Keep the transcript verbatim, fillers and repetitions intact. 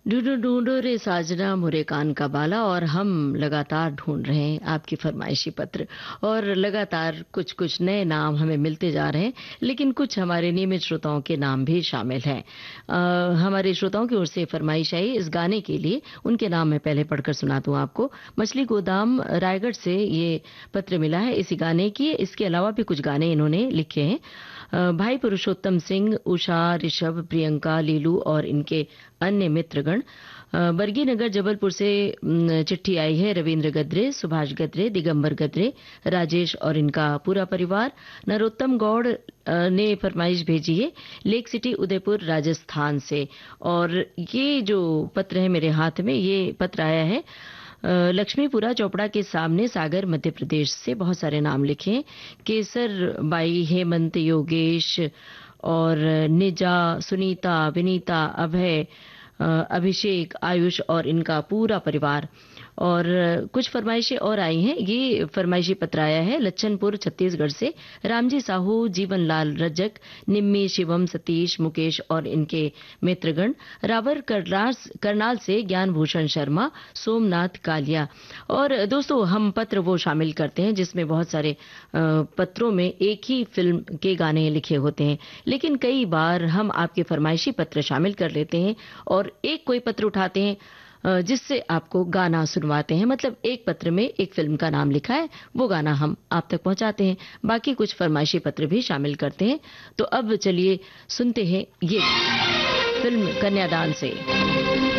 ढूंढो ढूंढो रे साजना मुरे कान का बाला। और हम लगातार ढूंढ रहे हैं आपकी फरमाइशी पत्र, और लगातार कुछ कुछ नए नाम हमें मिलते जा रहे हैं, लेकिन कुछ हमारे नियमित श्रोताओं के नाम भी शामिल हैं। अ, हमारे श्रोताओं की ओर से फरमाइश आई इस गाने के लिए, उनके नाम मैं पहले पढ़कर सुना दूं आपको। मछली गोदाम रायगढ़ से ये पत्र मिला है इसी गाने की। इसके अलावा भी कुछ गाने इन्होंने लिखे हैं। अ, भाई पुरुषोत्तम सिंह, उषा, ऋषभ, प्रियंका, लीलू और इनके अन्य मित्रगण। अ, बरगी नगर जबलपुर से न, चिट्ठी आई है रविंद्र गद्रे, सुभाष गद्रे, दिगंबर गद्रे, राजेश और इनका पूरा परिवार। नरोत्तम गौड़ अ, ने फरमाइश भेजी है लेक सिटी उदयपुर राजस्थान से। और ये जो पत्र है मेरे हाथ में, ये पत्र आया है अ, लक्ष्मीपुरा चौपड़ा के सामने सागर मध्य प्रदेश से। बहुत सारे नाम लिखे हैं, केसर बाई, हेमंत, योगेश और निजा, सुनीता, विनीता, अभय, अ, अभिषेक, आयुष और इनका पूरा परिवार। और कुछ फरमाइशें और आई हैं। ये फरमाइशी पत्र आया है लच्छनपुर छत्तीसगढ़ से। रामजी साहू, जीवनलाल रजक, निम्मी, शिवम, सतीश, मुकेश और इनके मित्रगण। रावर करनाल करनाल से ज्ञान भूषण शर्मा, सोमनाथ कालिया। और दोस्तों, हम पत्र वो शामिल करते हैं जिसमें बहुत सारे अ, पत्रों में एक ही फिल्म के गाने लिखे होते हैं, लेकिन कई बार हम आपके फरमाइशी पत्र शामिल कर लेते हैं और एक कोई पत्र उठाते हैं अ, जिससे आपको गाना सुनवाते हैं। मतलब एक पत्र में एक फिल्म का नाम लिखा है, वो गाना हम आप तक पहुंचाते हैं। बाकी कुछ फरमाइशी पत्र भी शामिल करते हैं। तो अब चलिए सुनते हैं ये फिल्म कन्यादान से।